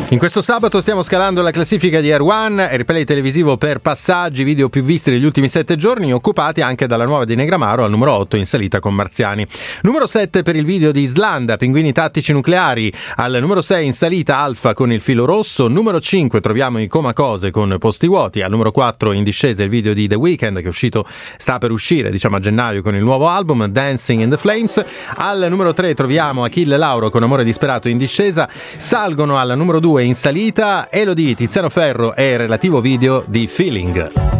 In questo sabato stiamo scalando la classifica di Air One, replay televisivo per passaggi, video più visti negli ultimi 7 giorni, occupati anche dalla nuova di Negramaro al numero 8 in salita con Marziani. Numero 7 per il video di Islanda, Pinguini tattici nucleari. Al numero 6 in salita Alfa con il filo rosso. Numero 5 troviamo i Comacose con Posti vuoti. Al numero 4 in discesa il video di The Weeknd, che sta per uscire a gennaio con il nuovo album Dancing in the Flames. Al numero 3 troviamo Achille Lauro con Amore disperato in discesa. Salgono al numero 2 in salita Elodie, Tiziano Ferro e il relativo video di Feeling.